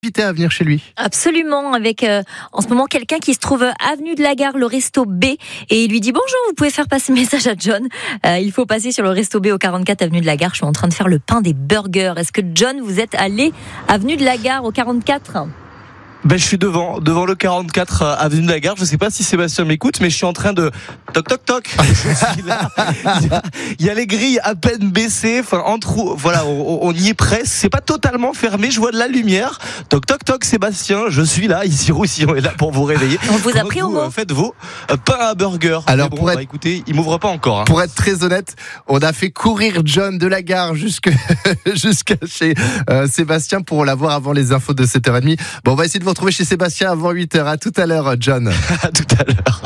Invité à venir chez lui. Absolument, avec en ce moment quelqu'un qui se trouve avenue de la Gare, le resto B, et il lui dit bonjour, vous pouvez faire passer message à John. Il faut passer sur le resto B au 44 avenue de la Gare. Je suis en train de faire le pain des burgers. Est-ce que John, vous êtes allé avenue de la Gare au 44 ? Je suis devant le 44 avenue de la Gare. Je sais pas si Sébastien m'écoute, mais je suis en train de toc toc toc. Je suis là. Il y a les grilles à peine baissées. Enfin, voilà, on y est presque. C'est pas totalement fermé. Je vois de la lumière. Toc toc toc. Sébastien, je suis là. Ici Roussillon est là pour vous réveiller. On vous a pris au mot. Faites vos pains à burger. Alors écoutez, il m'ouvre pas encore. Pour être très honnête, on a fait courir John de la Gare jusqu'à chez Sébastien pour l'avoir avant les infos de 7h30. Bon, on va essayer de vous retrouver chez Sébastien avant 8h. À tout à l'heure, John. À tout à l'heure.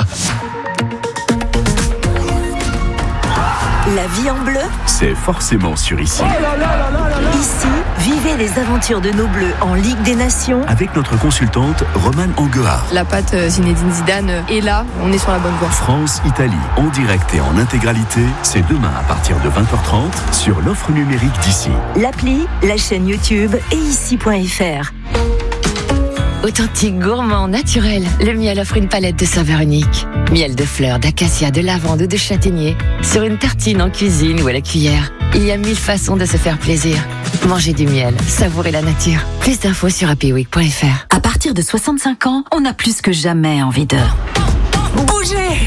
La vie en bleu, c'est forcément sur Ici. Ici, vivez les aventures de nos bleus en Ligue des Nations. Avec notre consultante Romane Anguehard. La patte Zinedine Zidane est là, on est sur la bonne voie. France-Italie, en direct et en intégralité, c'est demain à partir de 20h30 sur l'offre numérique d'Ici. L'appli, la chaîne YouTube et ici.fr. Authentique, gourmand, naturel, le miel offre une palette de saveurs uniques. Miel de fleurs, d'acacia, de lavande ou de châtaignier. Sur une tartine, en cuisine ou à la cuillère. Il y a 1000 façons de se faire plaisir. Mangez du miel, savourez la nature. Plus d'infos sur happyweek.fr. À partir de 65 ans, on a plus que jamais envie de bouger.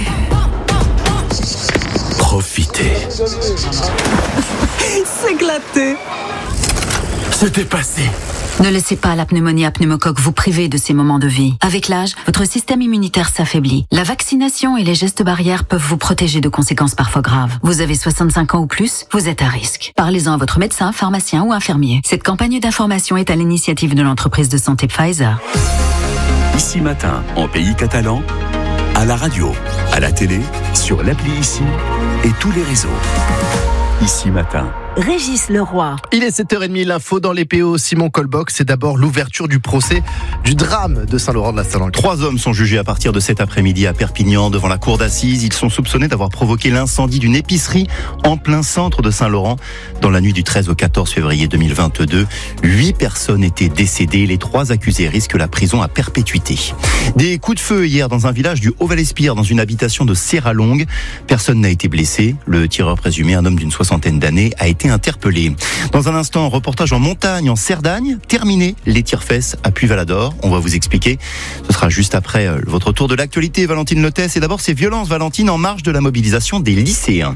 Profitez. S'éclater. Se dépasser. Ne laissez pas la pneumonie à pneumocoque vous priver de ces moments de vie. Avec l'âge, votre système immunitaire s'affaiblit. La vaccination et les gestes barrières peuvent vous protéger de conséquences parfois graves. Vous avez 65 ans ou plus, vous êtes à risque. Parlez-en à votre médecin, pharmacien ou infirmier. Cette campagne d'information est à l'initiative de l'entreprise de santé Pfizer. Ici matin, en pays catalan, à la radio, à la télé, sur l'appli Ici et tous les réseaux. Ici matin. Régis Leroy. Il est 7h30, l'info dans les PO. Simon Colbock, c'est d'abord l'ouverture du procès du drame de Saint-Laurent-de-la-Salanque. 3 hommes sont jugés à partir de cet après-midi à Perpignan devant la cour d'assises. Ils sont soupçonnés d'avoir provoqué l'incendie d'une épicerie en plein centre de Saint-Laurent dans la nuit du 13 au 14 février 2022. 8 personnes étaient décédées. Les 3 accusés risquent la prison à perpétuité. Des coups de feu hier dans un village du Haut-Val-Espire, dans une habitation de Serralongue. Personne n'a été blessé. Le tireur présumé, un homme d'une 60aine d'années, a été interpellé. Dans un instant, reportage en montagne, en Cerdagne. Terminé les tire-fesses à Puy-Valador. On va vous expliquer. Ce sera juste après votre tour de l'actualité, Valentine Lotès. Et d'abord, ces violences, Valentine, en marge de la mobilisation des lycéens.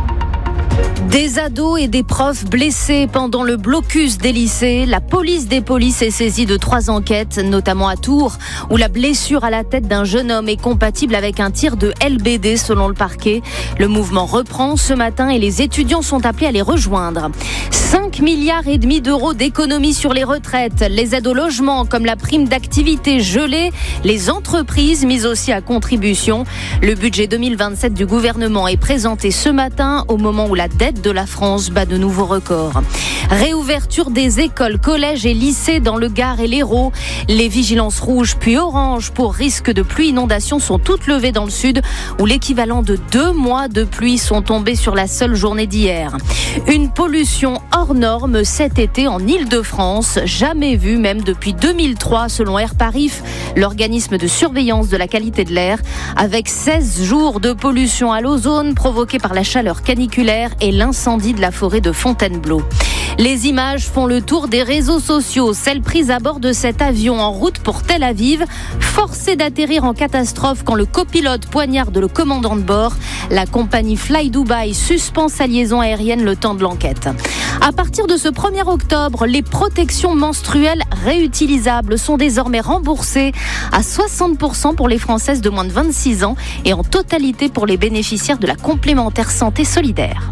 Des ados et des profs blessés pendant le blocus des lycées. La police des polices est saisie de 3 enquêtes, notamment à Tours, où la blessure à la tête d'un jeune homme est compatible avec un tir de LBD selon le parquet. Le mouvement reprend ce matin et les étudiants sont appelés à les rejoindre. 5,5 milliards d'euros d'économies sur les retraites, les aides au logement comme la prime d'activité gelée, les entreprises mises aussi à contribution. Le budget 2027 du gouvernement est présenté ce matin au moment où la dette de la France bat de nouveaux records. Réouverture des écoles, collèges et lycées dans le Gard et l'Hérault. Les vigilances rouges puis oranges pour risque de pluie inondation sont toutes levées dans le sud où l'équivalent de 2 mois de pluie sont tombés sur la seule journée d'hier. Une pollution hors norme cet été en Île-de-France, jamais vue même depuis 2003 selon Air Paris, l'organisme de surveillance de la qualité de l'air, avec 16 jours de pollution à l'ozone provoquée par la chaleur caniculaire et l'incendie de la forêt de Fontainebleau. Les images font le tour des réseaux sociaux. Celle prise à bord de cet avion en route pour Tel Aviv, forcé d'atterrir en catastrophe quand le copilote poignarde le commandant de bord. La compagnie Fly Dubai suspend sa liaison aérienne le temps de l'enquête. À partir de ce 1er octobre, les protections menstruelles réutilisables sont désormais remboursées à 60% pour les Françaises de moins de 26 ans et en totalité pour les bénéficiaires de la complémentaire santé solidaire.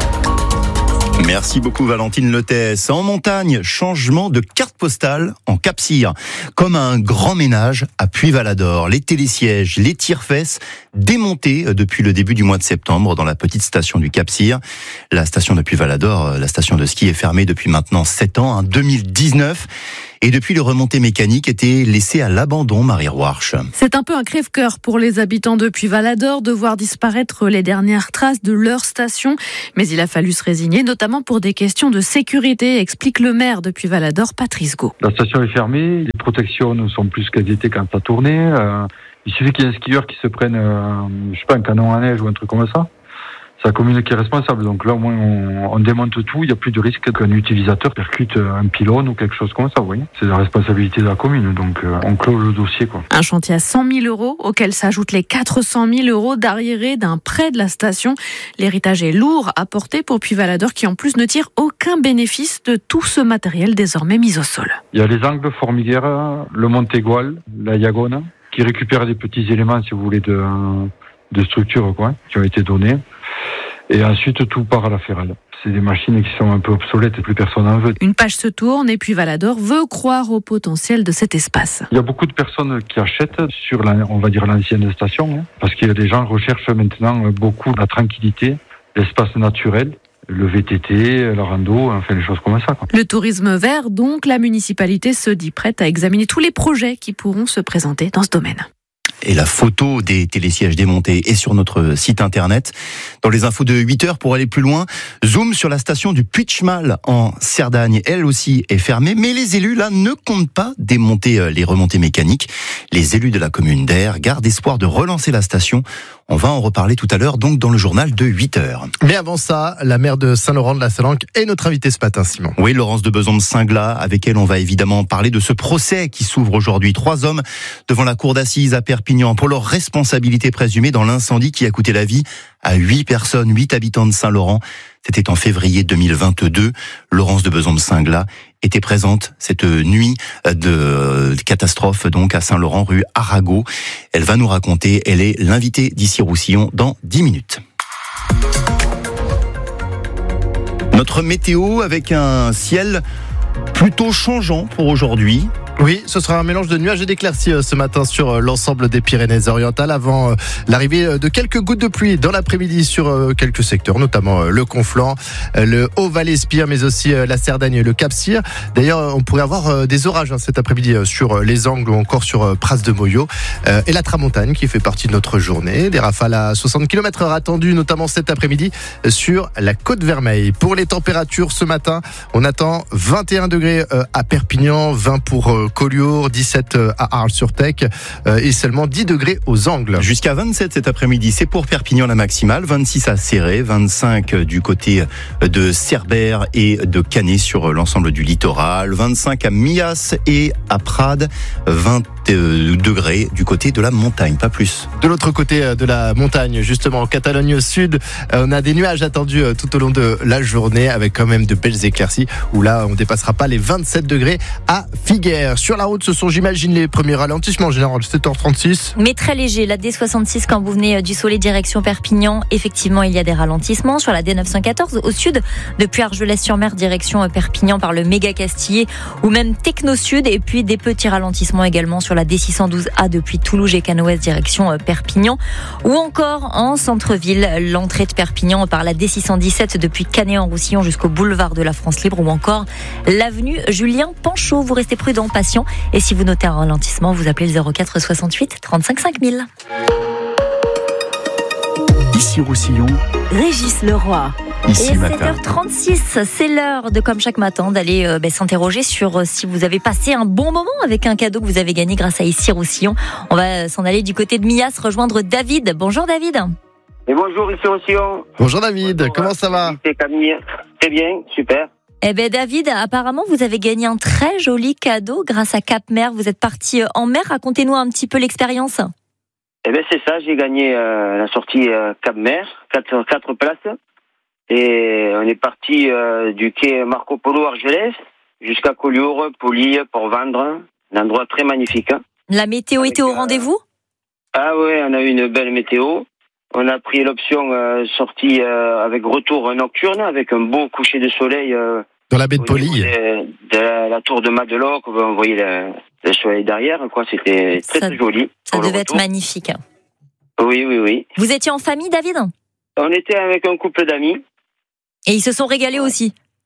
Merci beaucoup Valentine Lotès. En montagne, changement de carte postale en Cap-Cyr. Comme un grand ménage à Puy-Valador. Les télésièges, les tire-fesses démontés depuis le début du mois de septembre dans la petite station du Cap-Cyr. La station de Puy-Valador, la station de ski est fermée depuis maintenant 7 ans, 2019. Et depuis, les remontées mécaniques étaient laissées à l'abandon, Marie Roarch. C'est un peu un crève-cœur pour les habitants de Puy-Valador de voir disparaître les dernières traces de leur station. Mais il a fallu se résigner, notamment pour des questions de sécurité, explique le maire de Puy-Valador, Patrice Gault. La station est fermée, les protections ne sont plus qu'elles étaient quand ça tournait. Il suffit qu'il y ait un skieur qui se prenne, un canon à neige ou un truc comme ça. C'est la commune qui est responsable. Donc là, au moins, on démonte tout. Il n'y a plus de risque qu'un utilisateur percute un pylône ou quelque chose comme ça. Vous voyez, c'est la responsabilité de la commune. Donc, on clôt le dossier, quoi. Un chantier à 100 000 euros, auquel s'ajoutent les 400 000 euros d'arriérés d'un prêt de la station. L'héritage est lourd à porter pour Puy-Valador, qui en plus ne tire aucun bénéfice de tout ce matériel désormais mis au sol. Il y a les angles formiguères, le Montégoal, la Yagone, qui récupèrent des petits éléments, si vous voulez, de structure, quoi, qui ont été donnés. Et ensuite, tout part à la ferraille. C'est des machines qui sont un peu obsolètes et plus personne n'en veut. Une page se tourne et Puy-Valador veut croire au potentiel de cet espace. Il y a beaucoup de personnes qui achètent sur, on va dire, l'ancienne station, parce qu'il y a des gens qui recherchent maintenant beaucoup la tranquillité, l'espace naturel, le VTT, la rando, enfin les choses comme ça, quoi. Le tourisme vert, donc, la municipalité se dit prête à examiner tous les projets qui pourront se présenter dans ce domaine. Et la photo des télésièges démontés est sur notre site internet. Dans les infos de 8h, pour aller plus loin, zoom sur la station du Puigmal en Cerdagne. Elle aussi est fermée, mais les élus là ne comptent pas démonter les remontées mécaniques. Les élus de la commune d'Aire gardent espoir de relancer la station. On va en reparler tout à l'heure, donc dans le journal de 8h. Mais avant ça, la maire de Saint-Laurent-de-la-Salanque est notre invitée ce matin, Simon. Oui, Laurence de Besançon-Singla, avec elle on va évidemment parler de ce procès qui s'ouvre aujourd'hui. 3 hommes devant la cour d'assises à Perpignan pour leur responsabilité présumée dans l'incendie qui a coûté la vie à 8 personnes, 8 habitants de Saint-Laurent. C'était en février 2022. Laurence de Besançon-Singla était présente cette nuit de catastrophe donc à Saint-Laurent, rue Arago. Elle va nous raconter, elle est l'invitée d'Ici Roussillon dans 10 minutes. Notre météo avec un ciel plutôt changeant pour aujourd'hui. Oui, ce sera un mélange de nuages et d'éclaircies ce matin sur l'ensemble des Pyrénées-Orientales avant l'arrivée de quelques gouttes de pluie dans l'après-midi sur quelques secteurs, notamment le Conflent, le Haut-Val-Espire, mais aussi la Cerdagne et le Cap-Cyr. D'ailleurs, on pourrait avoir des orages cet après-midi sur les Angles ou encore sur Pras-de-Moyo et la Tramontagne qui fait partie de notre journée. Des rafales à 60 km/h attendues, notamment cet après-midi sur la Côte-Vermeille. Pour les températures ce matin, on attend 21 degrés à Perpignan, 20 pour Collioure, 17 à Arles-sur-Tech et seulement 10 degrés aux Angles. Jusqu'à 27 cet après-midi, c'est pour Perpignan la maximale, 26 à Céret, 25 du côté de Cerbère et de Canet sur l'ensemble du littoral, 25 à Millas et à Prades, 20 degrés du côté de la montagne, pas plus. De l'autre côté de la montagne, justement en Catalogne Sud, on a des nuages attendus tout au long de la journée avec quand même de belles éclaircies où là on dépassera pas les 27 degrés à Figueres. Sur la route, ce sont j'imagine les premiers ralentissements en général, 7h36. Mais très léger, la D66 quand vous venez du Soleil direction Perpignan, effectivement il y a des ralentissements. Sur la D914 au sud, depuis Argelès-sur-Mer direction Perpignan par le Méga-Castillé ou même Techno-Sud, et puis des petits ralentissements également sur la D612A depuis Toulouse et Canoës direction Perpignan, ou encore en centre-ville, l'entrée de Perpignan par la D617 depuis Canet-en-Roussillon jusqu'au boulevard de la France Libre, ou encore l'avenue Julien Panchaud. Vous restez prudent, patient, et si vous notez un ralentissement, vous appelez le 04 68 35 5000. Ici Roussillon, Régis Leroy. Ici Et matin. 7h36, c'est l'heure de, comme chaque matin, d'aller s'interroger sur si vous avez passé un bon moment avec un cadeau que vous avez gagné grâce à Ici Roussillon. On va s'en aller du côté de Millas, rejoindre David. Bonjour David. Et bonjour, Ici Roussillon. Bonjour David, bonjour, comment ça va? C'est Camille. Très bien, super. Eh ben David, apparemment vous avez gagné un très joli cadeau grâce à Cap Mer. Vous êtes parti en mer, racontez-nous un petit peu l'expérience. Eh ben c'est ça, j'ai gagné la sortie Cap Mer, 4 places. Et on est parti du quai Marco Polo Argelès jusqu'à Collioure, Pouilly, Port-Vendre. Un endroit très magnifique. La météo était au rendez-vous? Ah ouais, on a eu une belle météo. On a pris l'option sortie avec retour nocturne, avec un beau coucher de soleil. Dans la baie de Pouilly. De la tour de Madelocq, on voyait le soleil derrière, quoi. C'était très joli. Ça devait être magnifique. Oui. Vous étiez en famille, David? On était avec un couple d'amis. Et ils se sont régalés aussi?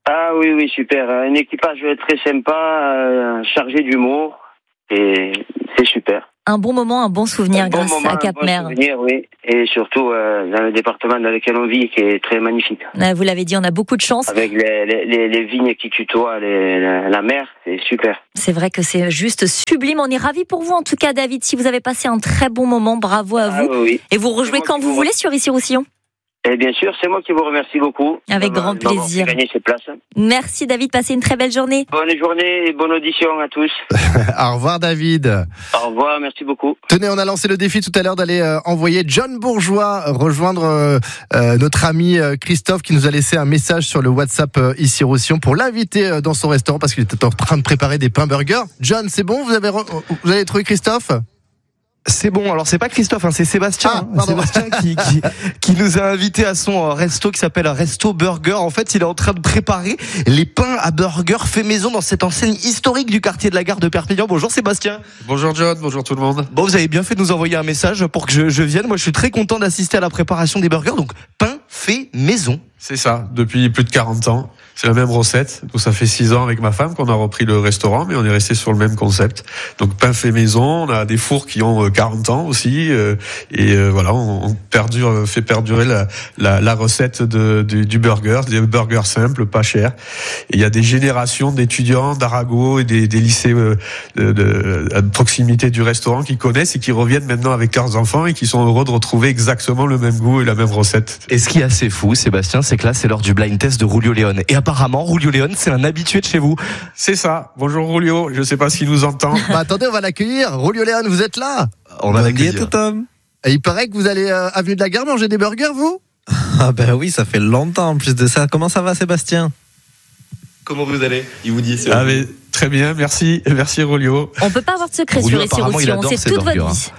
Ah oui, super. Un équipage très sympa, chargé d'humour. Et c'est super. Un bon moment, un bon souvenir grâce à Cap-Mer. Un bon souvenir, oui. Et surtout dans le département dans lequel on vit, qui est très magnifique. Vous l'avez dit, on a beaucoup de chance. Avec les vignes qui tutoient la mer, c'est super. C'est vrai que c'est juste sublime. On est ravis pour vous, en tout cas, David. Si vous avez passé un très bon moment, bravo à vous. Oui. Et vous rejouez quand vous voulez sur Issy-Roussillon. Et bien sûr, c'est moi qui vous remercie beaucoup. Avec grand plaisir. Gagner ces places. Merci David, passez une très belle journée. Bonne journée et bonne audition à tous. Au revoir David. Au revoir, merci beaucoup. Tenez, on a lancé le défi tout à l'heure d'aller envoyer John Bourgeois rejoindre notre ami Christophe qui nous a laissé un message sur le WhatsApp Issy-Roussillon pour l'inviter dans son restaurant parce qu'il était en train de préparer des pains burgers. John, c'est bon, vous avez trouvé Christophe ? C'est bon, alors c'est pas Christophe, c'est Sébastien. Sébastien qui nous a invités à son resto qui s'appelle Resto Burger. En fait, il est en train de préparer les pains à burger fait maison dans cette enseigne historique du quartier de la gare de Perpignan. Bonjour Sébastien. Bonjour John, bonjour tout le monde. Bon, vous avez bien fait de nous envoyer un message pour que je vienne. Moi, je suis très content d'assister à la préparation des burgers. Donc, pain fait maison. C'est ça, depuis plus de 40 ans. C'est la même recette. Donc ça fait 6 ans avec ma femme qu'on a repris le restaurant, mais on est resté sur le même concept. Donc pain fait maison, on a des fours qui ont 40 ans aussi, voilà, on fait perdurer la recette du burger, des burgers simples, pas chers. Et il y a des générations d'étudiants d'Arago et des lycées à proximité du restaurant qui connaissent et qui reviennent maintenant avec leurs enfants et qui sont heureux de retrouver exactement le même goût et la même recette. Et ce qui est assez fou, Sébastien, c'est que là, c'est l'heure du blind test de Julio Léon. Et apparemment, Julio Léon, c'est un habitué de chez vous. C'est ça. Bonjour Julio. Je sais pas s'il nous entend. Attendez, on va l'accueillir. Julio Léon, vous êtes là? On va l'accueillir. Et il paraît que vous allez avenue de la Gare manger des burgers, vous? Ah ben oui, ça fait longtemps en plus de ça. Comment ça va, Sébastien? Comment vous allez? Il vous dit. Mais très bien, merci Julio. On peut pas avoir de secret sur Issy-Roussillon. C'est toute votre vie.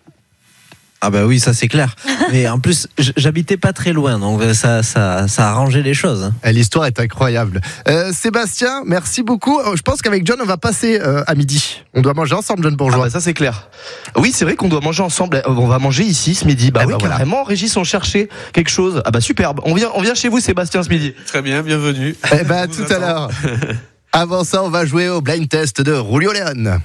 Ah bah oui, ça c'est clair. Mais en plus, j'habitais pas très loin, donc ça a arrangé les choses. L'histoire est incroyable. Sébastien, merci beaucoup. Je pense qu'avec John, on va passer à midi. On doit manger ensemble, John Bourgeois. Ah bah ça c'est clair. Oui, c'est vrai qu'on doit manger ensemble. On va manger ici ce midi. Bah oui, carrément. Régis, on cherchait quelque chose. Ah bah superbe. On vient chez vous, Sébastien, ce midi. Très bien, bienvenue. Tout à l'heure. Avant ça, on va jouer au blind test de Julio Léon.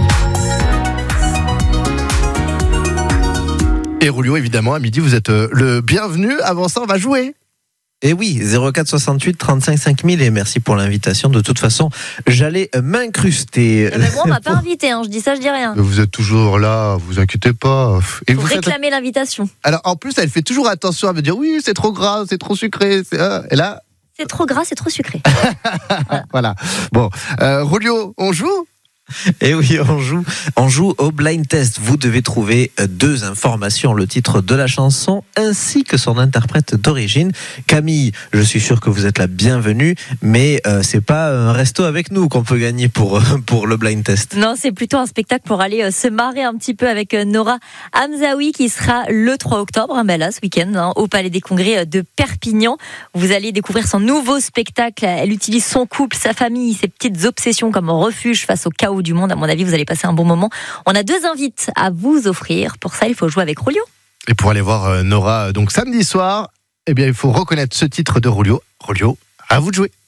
Et Julio, évidemment, à midi, vous êtes le bienvenu. Avant ça, on va jouer. Et oui, 04 68 35 5000 et merci pour l'invitation. De toute façon, j'allais m'incruster. Mais moi, on m'a pas invité, je dis ça, je dis rien. Vous êtes toujours là, vous inquiétez pas. Et vous réclamez l'invitation. Alors, en plus, elle fait toujours attention à me dire oui, c'est trop gras, c'est trop sucré. Et là, c'est trop gras, c'est trop sucré. Voilà. Bon, Julio, on joue? Et oui, on joue au blind test. Vous devez trouver 2 informations, le titre de la chanson ainsi que son interprète d'origine. Camille, je suis sûr que vous êtes la bienvenue, mais c'est pas un resto avec nous qu'on peut gagner pour le blind test. Non, c'est plutôt un spectacle pour aller se marrer un petit peu avec Nora Hamzaoui qui sera le 3 octobre, là, ce week-end, au Palais des Congrès de Perpignan. Vous allez découvrir son nouveau spectacle. Elle utilise son couple, sa famille, ses petites obsessions comme refuge face au chaos du monde. À mon avis, vous allez passer un bon moment. On a 2 invites à vous offrir. Pour ça, il faut jouer avec Julio. Et pour aller voir Nora, donc samedi soir, il faut reconnaître ce titre de Julio. Julio, à vous de jouer.